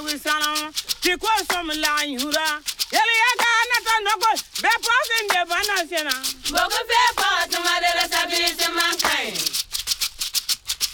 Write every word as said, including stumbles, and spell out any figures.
bisanam ti ko som la yura yeli ya ga na ta no ko be posin de bana sena